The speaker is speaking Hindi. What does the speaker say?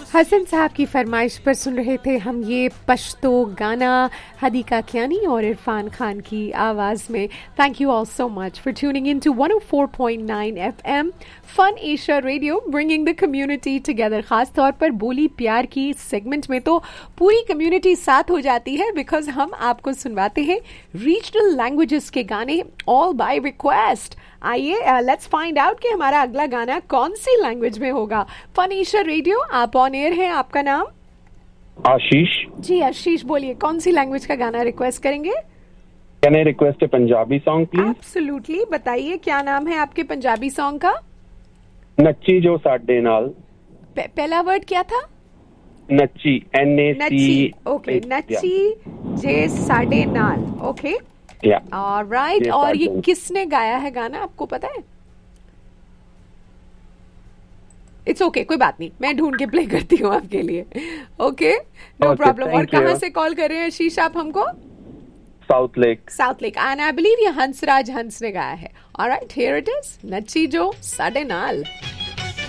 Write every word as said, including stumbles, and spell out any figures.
हसन साहब की फरमाइश पर सुन रहे थे हम ये पश्तो गाना हदीका कियानी और इरफान खान की आवाज़ में. Thank you all so much for tuning in to one O four point nine F M fun Asia radio, bringing the community together. खास तौर पर बोली प्यार की सेगमेंट में तो पूरी कम्युनिटी साथ हो जाती है, बिकॉज हम आपको सुनवाते हैं रीजनल लैंग्वेजेस के गाने ऑल बाय रिक्वेस्ट. आइए लेट्स फाइंड आउट कि हमारा अगला गाना कौन सी लैंग्वेज में होगा. फन एशिया रेडियो, आप ऑन एयर हैं. आपका नाम? आशीष. जी आशीष, बोलिए कौन सी लैंग्वेज का गाना रिक्वेस्ट करेंगे? Can I request A Punjabi song please? Absolutely, बताइए क्या नाम है आपके पंजाबी सॉन्ग का? नच्ची जो साडे नाल. पहला वर्ड क्या था? नच्ची, एन ए सी. ओके, नच्ची जे साडे नाल. Okay, alright. और ये किसने गाया है गाना, आपको पता है? इट्स ओके, कोई बात नहीं, मैं ढूंढ के प्ले करती हूँ आपके लिए. Okay, no problem. और कहाँ से कॉल कर रहे हैं आशीष आप हमको? South lake. South lake. And I believe ये हंसराज हंस ने गाया है. ऑलराइट, हियर इट इज, नच्ची जो साडे नाल.